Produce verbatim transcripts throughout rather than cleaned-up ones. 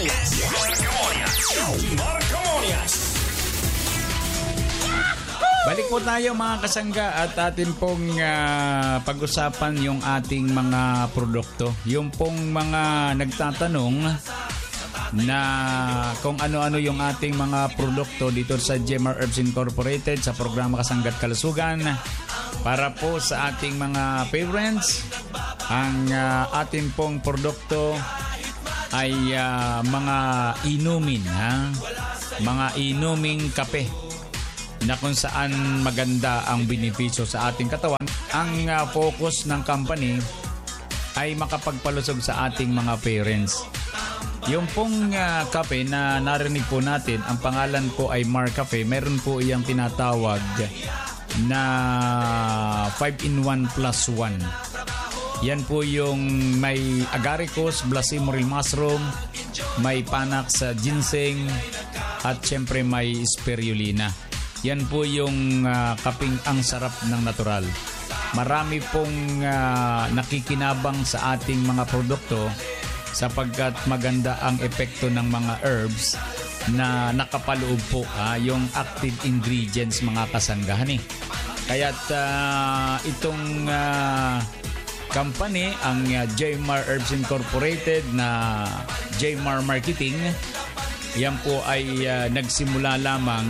Marcamonias. Marcamonias. Marcamonias. Balik po tayo mga kasangga at atin pong uh, pag-usapan yung ating mga produkto. Yung pong mga nagtatanong na kung ano-ano yung ating mga produkto dito sa J M R Herbs Incorporated sa programa Kasangga't Kalusugan para po sa ating mga parents. Ang uh, ating pong produkto ay uh, mga inumin, ha? Mga inuming kape na kung saan maganda ang benepisyo sa ating katawan. Ang uh, focus ng company ay makapagpalusog sa ating mga parents. Yung pong uh, kape na narinig po natin, ang pangalan po ay Marcafe. Meron po iyang tinatawag na five in one plus one. Yan po yung may agaricus, blasimoril mushroom, may panax sa ginseng, at syempre may spirulina. Yan po yung uh, kaping ang sarap ng natural. Marami pong uh, nakikinabang sa ating mga produkto sapagkat maganda ang epekto ng mga herbs na nakapaloob po uh, yung active ingredients mga kasanggahan eh. Kaya't uh, itong uh, company, ang uh, J M R Herbs Incorporated na J M R Marketing, yan po ay uh, nagsimula lamang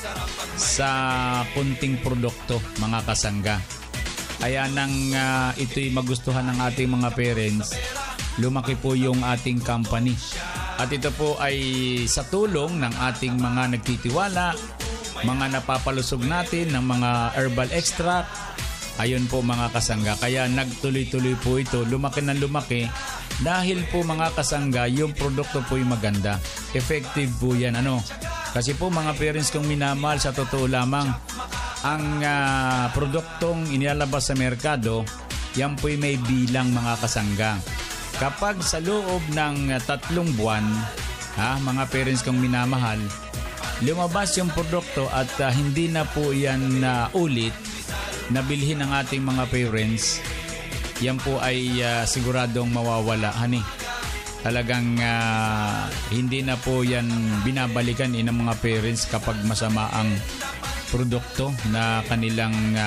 sa kunting produkto mga kasangga. Kaya nang uh, ito'y magustuhan ng ating mga parents, lumaki po yung ating company. At ito po ay sa tulong ng ating mga nagtitiwala, mga napapalusog natin ng mga herbal extract. Ayun po mga kasangga. Kaya nagtuloy-tuloy po ito, lumaki ng lumaki dahil po mga kasangga, yung produkto po ay maganda. Effective po yan. Ano? Kasi po mga parents kong minamahal, sa totoo lamang, ang uh, produktong inilalabas sa merkado, yan po'y may bilang mga kasangga. Kapag sa loob ng uh, tatlong buwan, ha, mga parents kong minamahal, lumabas yung produkto at uh, hindi na po yan uh, ulit na bilhin ng ating mga parents, yan po ay uh, siguradong mawawala, honey. Talagang uh, hindi na po yan binabalikan eh, ng mga parents kapag masama ang produkto na kanilang uh,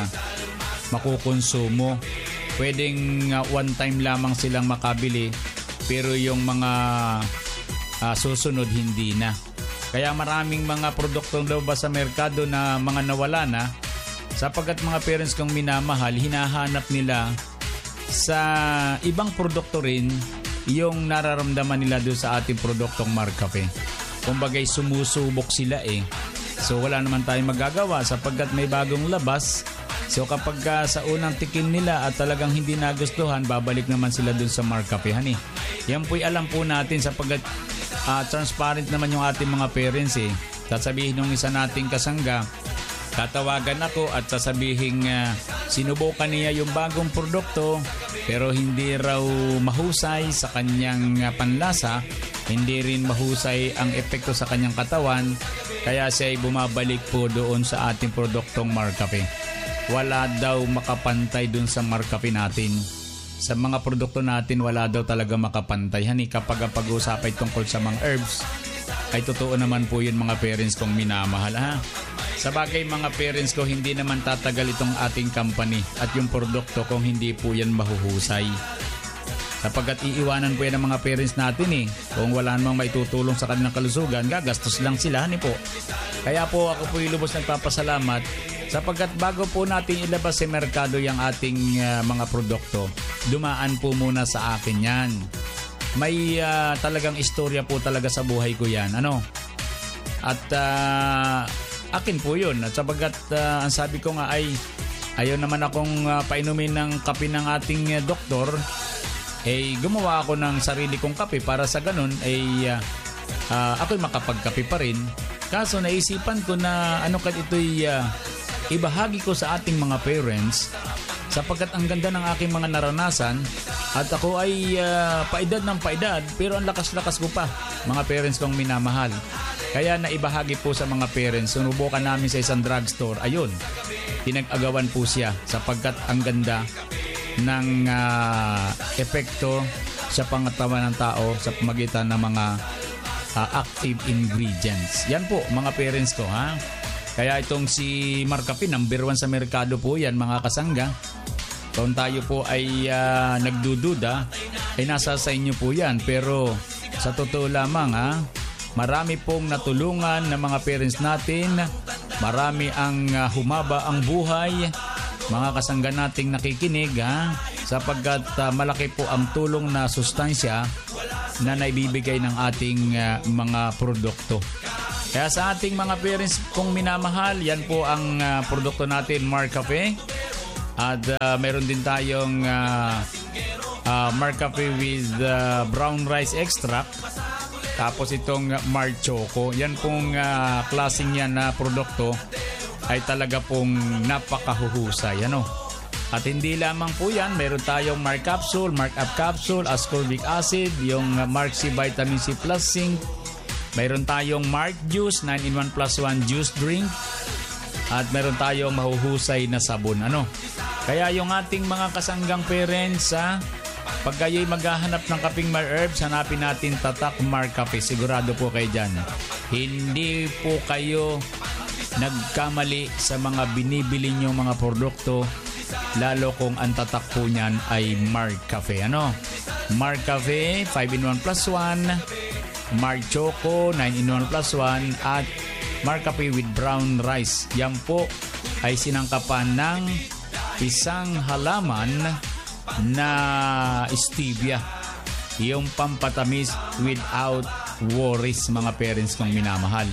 makukonsumo. Pwedeng uh, one time lamang silang makabili, pero yung mga uh, susunod hindi na. Kaya maraming mga produktong lumabas sa merkado na mga nawala na sapagkat mga parents kong minamahal, hinahanap nila sa ibang produkto rin yung nararamdaman nila doon sa ating produktong Marcafe. Kumbagay sumusubok sila eh. So wala naman tayong magagawa sapagkat may bagong labas. So kapag uh, sa unang tikim nila at talagang hindi nagustuhan, babalik naman sila doon sa Marcafe. Hani. Yan po'y alam po natin sapagkat uh, transparent naman yung ating mga parents eh. Sasabihin ng isa nating kasangga, tatawagan ako at sasabihin uh, sinubukan niya yung bagong produkto pero hindi raw mahusay sa kanyang uh, panlasa, hindi rin mahusay ang epekto sa kanyang katawan, kaya siya ay bumabalik po doon sa ating produktong Marcafe. Wala daw makapantay doon sa Marcafe natin. Sa mga produkto natin, wala daw talaga makapantay. Hani, kapag pag-uusapay tungkol sa mga herbs, ay totoo naman po yun mga parents kong minamahal, ha? Sa bagay mga parents ko, hindi naman tatagal itong ating company at yung produkto kung hindi po yan mahuhusay. Sapagkat iiwanan po yan ng mga parents natin eh. Kung wala namang maitutulong sa kanilang kalusugan, gagastos lang sila, hani po. Kaya po ako po yung lubos nagpapasalamat sapagkat bago po natin ilabas sa merkado yung ating uh, mga produkto, dumaan po muna sa akin yan. May uh, talagang istorya po talaga sa buhay ko yan. Ano? At uh, akin po yun. At sapagkat uh, ang sabi ko nga ay ayaw naman akong uh, painumin ng kape ng ating uh, doktor, eh gumawa ako ng sarili kong kape para sa ganun ay uh, uh, ako'y makapagkape pa rin. Kaso naisipan ko na ano kad ito'y uh, ibahagi ko sa ating mga parents sapagkat ang ganda ng aking mga naranasan at ako ay uh, paedad ng paedad pero ang lakas-lakas ko pa, mga parents kong minamahal. Kaya naibahagi po sa mga parents, sunubukan namin sa isang drugstore. Ayun, pinag-agawan po siya sapagkat ang ganda ng uh, epekto sa pangatawan ng tao sa pamagitan ng mga uh, active ingredients. Yan po mga parents ko, ha. Kaya itong si Marcafe, number one sa merkado po yan mga kasangga. Kung tayo po ay uh, nagdududa, ay nasa sa inyo po yan. Pero sa totoo lamang, ha, marami pong natulungan ng mga parents natin. Marami ang uh, humaba ang buhay. Mga kasangga nating nakikinig, ha, sapagkat uh, malaki po ang tulong na sustansya na naibibigay ng ating uh, mga produkto. Kaya sa ating mga parents kung minamahal, yan po ang uh, produkto natin, Marcafe. At uh, meron din tayong uh, uh, Marcafe with uh, brown rice extract. Tapos itong Mar Choco. Yan pong uh, klaseng yan na produkto ay talaga pong napakahuhusay. Ano? At hindi lamang po yan, meron tayong Mark Capsule, Mark Up Capsule, ascorbic acid, yung uh, Mark C Vitamin C Plus Zinc. Mayroon tayong Mark Juice, nine in one plus one juice drink. At meron tayong mahuhusay na sabon. Ano? Kaya yung ating mga kasanggang parents, ha, pag kayo'y maghahanap ng kaping Mar Herbs, hanapin natin Tatak Marcafe. Sigurado po kayo dyan. Hindi po kayo nagkamali sa mga binibili nyo mga produkto, lalo kung ang tatak po niyan ay Marcafe. Ano? Marcafe, five in one plus one. Mark Choco, nine in one plus one, at Marcafe with brown rice. Yan po ay sinangkapan ng isang halaman na stevia. Yung pampatamis without worries, mga parents kong minamahal.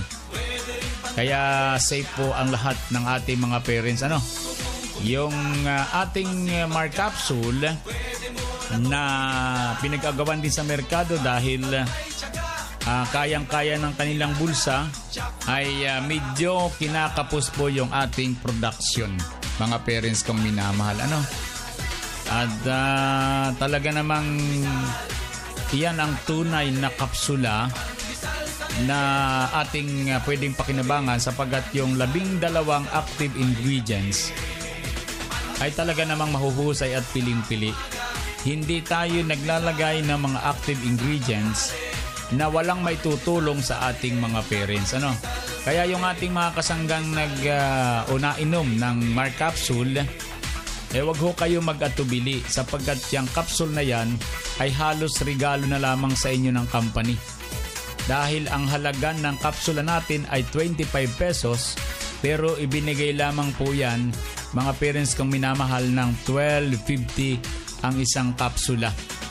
Kaya safe po ang lahat ng ating mga parents. Ano? Yung uh, ating uh, Mark Capsule na pinag-agawan din sa merkado dahil Uh, kayang-kaya ng kanilang bulsa ay uh, medyo kinakapos po yung ating production, mga parents kong minamahal. Ano? At uh, talaga namang iyan ang tunay na kapsula na ating uh, pwedeng pakinabangan sapagkat yung labing dalawang active ingredients ay talaga namang mahuhusay at piling-pili. Hindi tayo naglalagay ng mga active ingredients na walang may tutulong sa ating mga parents. Ano? Kaya yung ating mga kasanggang nag-una uh, inom ng Mark Capsule, eh wag ho kayo mag-atubili sapagkat yung capsule na yan ay halos regalo na lamang sa inyo ng company. Dahil ang halaga ng kapsula natin ay twenty-five pesos, pero ibinigay lamang po yan, mga parents kong minamahal, ng twelve fifty ang isang kapsula.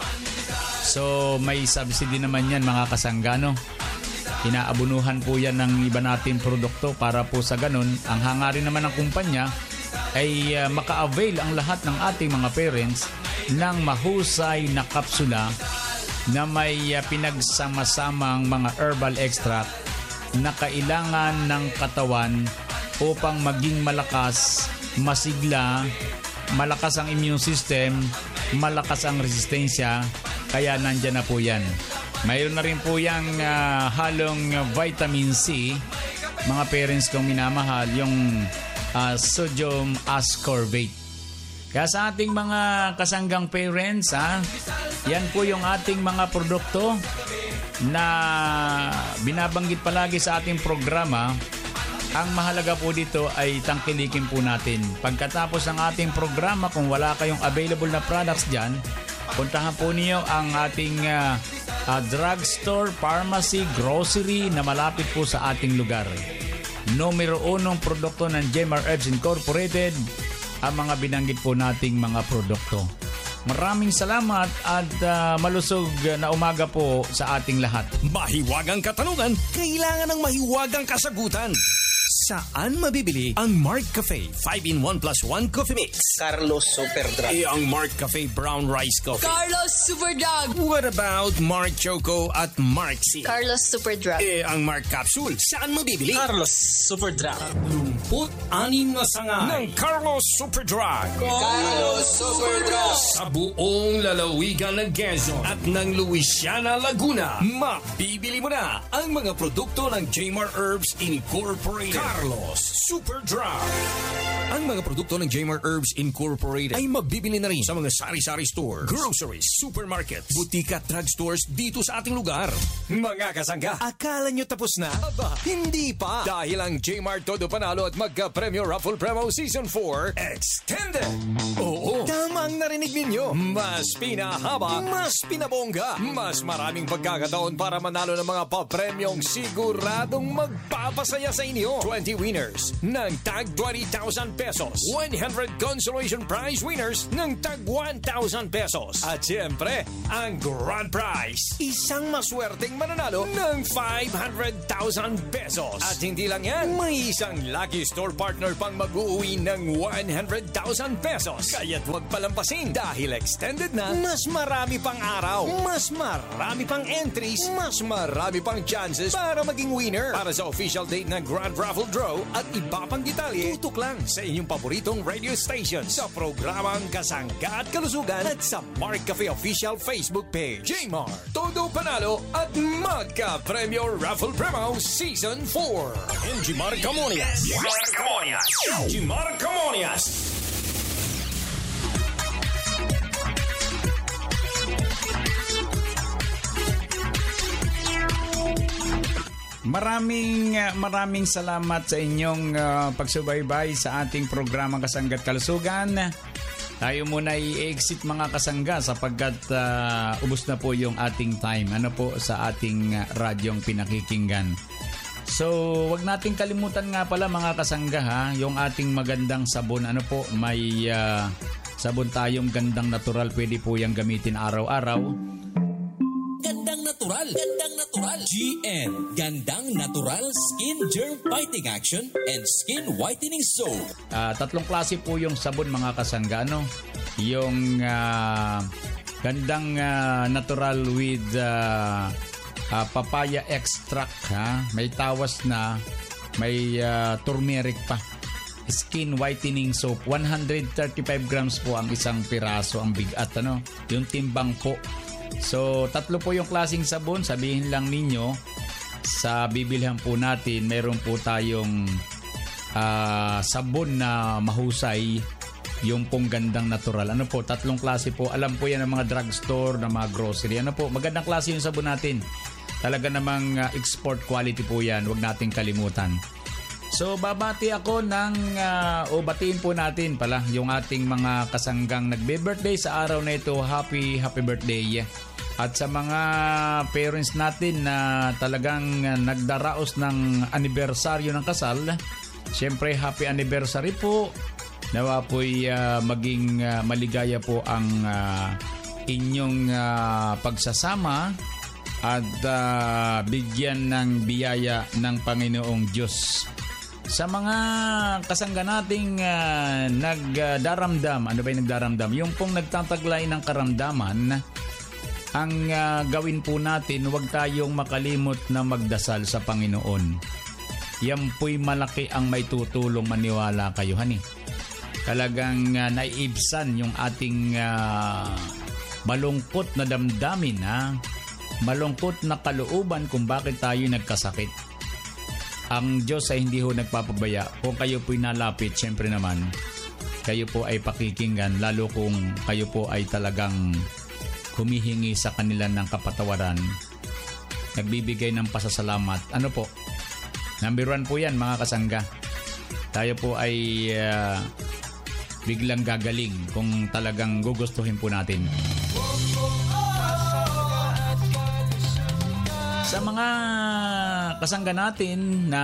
So may subsidy naman yan, mga kasanggano. Inaabunuhan po yan ng iba nating produkto para po sa ganun ang hangarin naman ng kumpanya ay uh, maka-avail ang lahat ng ating mga parents ng mahusay na kapsula na may uh, pinagsama-samang mga herbal extract na kailangan ng katawan upang maging malakas, masigla, malakas ang immune system, malakas ang resistensya. Kaya nandyan na po yan. Mayroon na rin po yung uh, halong vitamin C, mga parents kong minamahal, yung uh, sodium ascorbate. Kaya sa ating mga kasanggang parents, ha, yan po yung ating mga produkto na binabanggit palagi sa ating programa. Ang mahalaga po dito ay tangkilikin po natin. Pagkatapos ng ating programa, kung wala kayong available na products dyan, puntahan po niyo ang ating uh, uh, drugstore, pharmacy, grocery na malapit po sa ating lugar. Numero unong produkto ng J M R Herbs Incorporated, ang mga binanggit po nating mga produkto. Maraming salamat at uh, malusog na umaga po sa ating lahat. Mahiwagang katanungan, kailangan ng mahiwagang kasagutan. Saan mabibili ang Mark Cafe five in one plus one Coffee Mix? Carlos Super Drug. Eh, ang Mark Cafe Brown Rice Coffee. Carlos Super Drug. What about Mark Choco at Mark C? Carlos Super Drug. Eh, ang Mark Capsule. Saan mabibili? Carlos Super Drug. Tatlumpu't-anim na sangay Ng Carlos Super Drug. Carlos Super Drug. sa buong lalawigan ng Quezon at ng Louisiana, Laguna. Mabibili mo na ang mga produkto ng J M R Herbs Incorporated. Carlos Super Drug. Ang mga produkto ng Jmar Herbs Incorporated ay mabibili na rin sa mga sari-sari stores, groceries, supermarkets, butika at drugstores dito sa ating lugar. Mga kasangga, akala nyo tapos na? Aba, hindi pa! Dahil ang Jmar Todo Panalo at Magka-Premyo Raffle Promo Season four Extended! Oo, tama ang narinig ninyo. Mas pinahaba, mas pinabongga, mas maraming pagkakataon para manalo ng mga papremyong siguradong magpapasaya sa inyo. twenty winners ng tag twenty thousand pesos. one hundred consolation prize winners ng tag one thousand pesos. At siyempre, ang grand prize, isang maswerteng mananalo ng five hundred thousand pesos. At hindi lang yan, may isang lucky store partner pang mag-uwi ng one hundred thousand pesos. Kaya't huwag palampasin dahil extended na, mas marami pang araw, mas marami pang entries, mas marami pang chances para maging winner. Para sa official date ng Grand Raffle Draw at iba pang detalye, tutok lang sa inyong paboritong radio station sa programang Kasangga at Kalusugan at sa Mark Cafe official Facebook page. Jmar, Todo Panalo at Magka-Premyo Raffle Promo Season four. And Jmar Camonias. Jmar Camonias. Jmar Camonias. Maraming uh, maraming salamat sa inyong uh, pagsubaybay sa ating programa Kasangga at Kalusugan. Tayo muna i-exit mga kasangga sapagkat uh, ubos na po yung ating time. Ano po sa ating uh, radyong pinakikinggan. So, wag nating kalimutan nga pala mga kasangga ha, yung ating magandang sabon. Ano po, may uh, sabon tayong gandang natural. Pwede po yung gamitin araw-araw. Gandang natural, gandang natural. G N, Gandang Natural Skin Germ Fighting Action and Skin Whitening Soap. Uh, tatlong klase po yung sabon mga kasangga, no? Yung uh, gandang uh, natural with uh, uh, papaya extract, ha? May tawas na, may uh, turmeric pa. Skin Whitening Soap, one hundred thirty-five grams po ang isang piraso, ang bigat, ano? Yung timbang po. So, tatlo po yung klaseng sabon. Sabihin lang ninyo, sa bibilhan po natin, meron po tayong uh, sabon na mahusay, yung pong gandang natural. Ano po, tatlong klase po. Alam po yan ng mga drugstore, ng mga grocery. Ano po, magandang klase yung sabon natin. Talaga namang uh, export quality po yan. Huwag nating kalimutan. So, babati ako ng, uh, o batiin po natin pala yung ating mga kasanggang nagbe-birthday sa araw na ito. Happy, happy birthday. At sa mga parents natin na talagang uh, nagdaraos ng anibersaryo ng kasal, syempre happy anniversary po. Nawa po'y uh, maging uh, maligaya po ang uh, inyong uh, pagsasama at uh, bigyan ng biyaya ng Panginoong Diyos. Sa mga kasangga nating uh, nagdaramdam, ano ba yung nagdaramdam? Yung pong nagtataglay ng karamdaman, ang uh, gawin po natin, huwag tayong makalimot na magdasal sa Panginoon. Yan po'y malaki ang may tutulong, maniwala kayo, hani. Talagang uh, naiibsan yung ating uh, malungkot na damdamin, ha? Malungkot na kalooban kung bakit tayo nagkasakit. Ang Diyos ay hindi ho nagpapabaya. Kung kayo po'y nalapit, syempre naman, kayo po ay pakikinggan, lalo kung kayo po ay talagang humihingi sa kanila ng kapatawaran, nagbibigay ng pasasalamat. Ano po? Number one po yan, mga kasangga. Tayo po ay uh, biglang gagaling kung talagang gugustuhin po natin. Sa mga kasangga natin na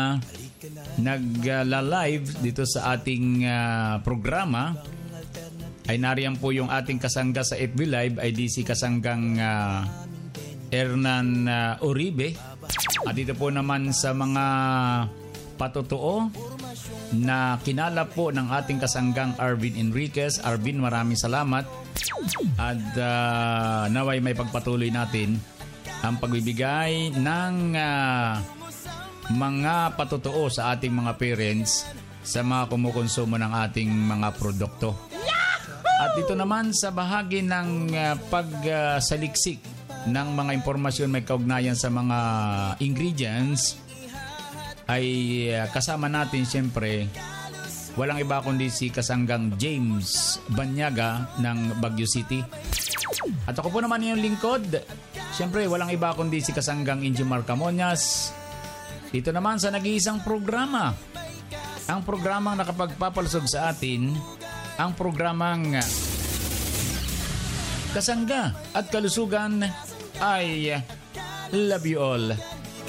nag-live dito sa ating uh, programa, ay nariyan po yung ating kasangga sa F B Live, ay di si kasanggang uh, Hernan uh, Uribe. At dito po naman sa mga patotoo na kinala po ng ating kasanggang Arvin Enriquez. Arvin, maraming salamat. At uh, naway may pagpatuloy natin ang pagbibigay ng uh, mga patotoo sa ating mga parents sa mga kumukonsumo ng ating mga produkto. At dito naman sa bahagi ng uh, pagsaliksik uh, ng mga impormasyon may kaugnayan sa mga ingredients, ay uh, kasama natin siyempre Walang iba kundi si Kasanggang James Banyaga ng Baguio City. At ako po naman yung lingkod. Siyempre, walang iba kundi si Kasanggang Injimar Camonias. Dito naman sa nag-iisang programa. Ang programang nakapagpapalusog sa atin, ang programang Kasangga at Kalusugan ay Love You All.